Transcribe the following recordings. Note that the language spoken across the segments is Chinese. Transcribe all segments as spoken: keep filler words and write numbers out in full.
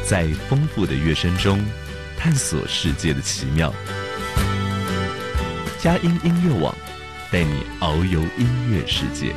在丰富的乐声中探索世界的奇妙。佳音音乐网带你遨游音乐世界。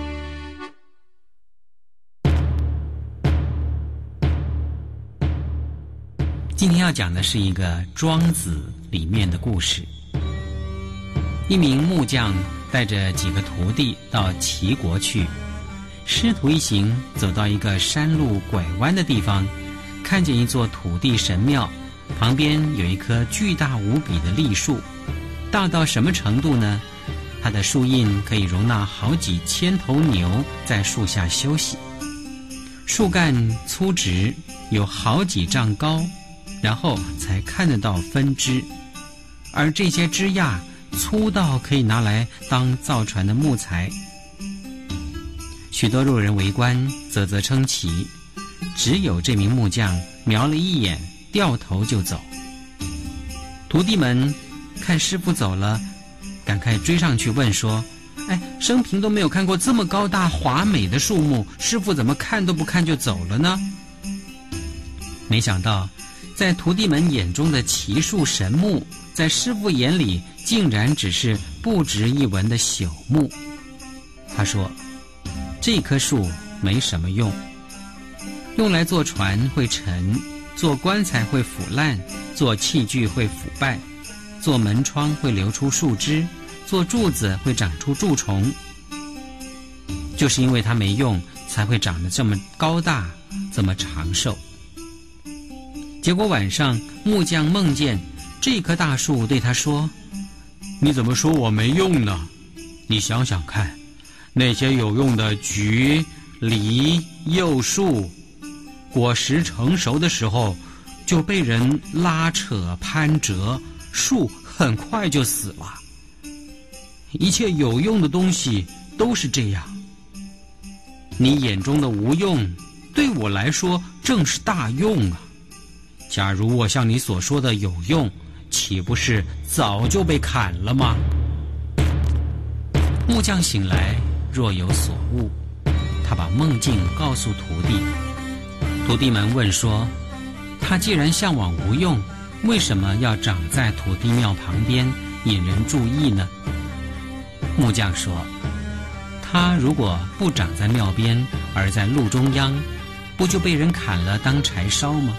今天要讲的是一个《庄子》里面的故事。一名木匠带着几个徒弟到齐国去，师徒一行走到一个山路拐弯的地方，看见一座土地神庙，旁边有一棵巨大无比的栗树，大到什么程度呢？它的树荫可以容纳好几千头牛在树下休息，树干粗直，有好几丈高，然后才看得到分支，而这些枝桠粗到可以拿来当造船的木材。许多路人围观，啧啧称奇，只有这名木匠瞄了一眼，掉头就走。徒弟们看师傅走了，赶快追上去问说：哎，生平都没有看过这么高大华美的树木，师傅怎么看都不看就走了呢？没想到在徒弟们眼中的奇树神木，在师傅眼里竟然只是不值一文的朽木。他说：这棵树没什么用，用来做船会沉，做棺材会腐烂，做器具会腐败，做门窗会流出树枝，做柱子会长出蛀虫。就是因为它没用，才会长得这么高大，这么长寿。结果晚上，木匠梦见这棵大树对他说：你怎么说我没用呢？你想想看，那些有用的橘、梨、柚树，果实成熟的时候就被人拉扯攀折，树很快就死了。一切有用的东西都是这样，你眼中的无用，对我来说正是大用啊。假如我像你所说的有用，岂不是早就被砍了吗？木匠醒来若有所悟，他把梦境告诉徒弟。徒弟们问说：他既然向往无用，为什么要长在土地庙旁边引人注意呢？木匠说：他如果不长在庙边，而在路中央，不就被人砍了当柴烧吗？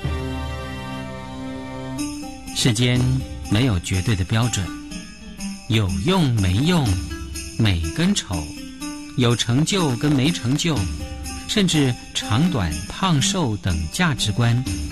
世间没有绝对的标准，有用没用，美跟丑，有成就跟没成就，甚至长短胖瘦等价值观